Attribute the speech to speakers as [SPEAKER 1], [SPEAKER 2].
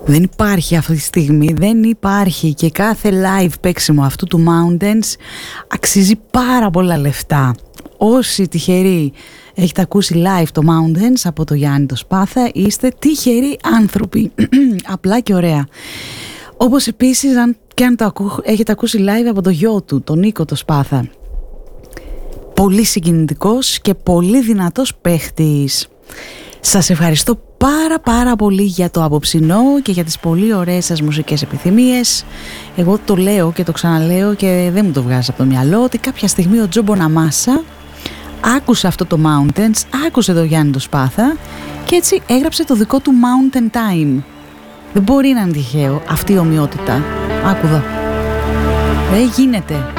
[SPEAKER 1] Δεν υπάρχει αυτή τη στιγμή, δεν υπάρχει, και κάθε live παίξιμο αυτού του Mountains αξίζει πάρα πολλά λεφτά. Όσοι τυχεροί έχετε ακούσει live το Mountains από το Γιάννη το Σπάθα, είστε τυχεροί άνθρωποι. Απλά και ωραία. Όπως επίσης αν το έχετε ακούσει live από το γιο του, τον Νίκο το Σπάθα. Πολύ συγκινητικός και πολύ δυνατός παίχτης. Σας ευχαριστώ πάρα πολύ για το απόψινό και για τις πολύ ωραίες σας μουσικές επιθυμίες. Εγώ το λέω και το ξαναλέω και δεν μου το βγάζει από το μυαλό ότι κάποια στιγμή ο Τζο Μποναμάσα άκουσε αυτό το Mountains, άκουσε το Γιάννη το Σπάθα και έτσι έγραψε το δικό του Mountain Time. Δεν μπορεί να είναι τυχαίο αυτή η ομοιότητα. Άκου εδώ. Δεν γίνεται.